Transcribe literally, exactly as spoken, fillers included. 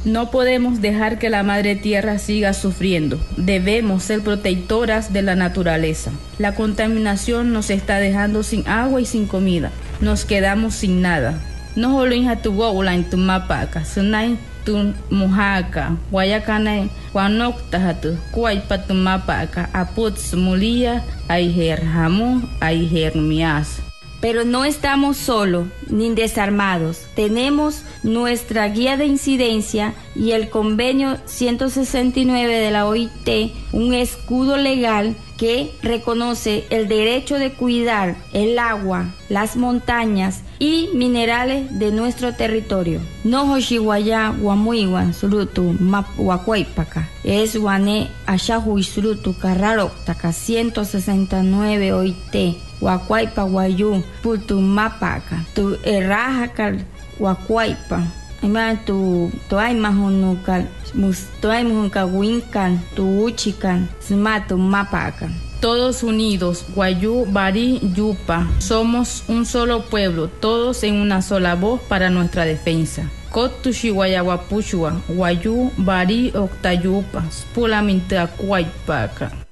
No podemos dejar que la madre tierra siga sufriendo. Debemos ser protectoras de la naturaleza. La contaminación nos está dejando sin agua y sin comida. Nos quedamos sin nada. No solo en tu gola en tu mapaca, sino tu mujaca, guayacane, guanoctajatu, cuaypa tu mapaca, aputs mulía, aiher jamu, aiher mias. Pero no estamos solos ni desarmados. Tenemos nuestra guía de incidencia y el convenio ciento sesenta y nueve de la O I T, un escudo legal que reconoce el derecho de cuidar el agua, las montañas y minerales de nuestro territorio. No hoshiwaya guamuiwan surutu map wakuaipaka. Es guane ashahui surutu carraro taka ciento sesenta y nueve O I T. Wakuaipa guayú putu mapaka. Tu errajakal wakuaipa. Ima tu toaima hunukal mus toaima hunkahuinkan tu uchikan smatu mapaka. Todos unidos, Guayú, Barí, Yupa, somos un solo pueblo, todos en una sola voz para nuestra defensa. Kotushi Guayaguapuchua, Guayú, Barí, Octayupa, Spulaminta Cuaypaca.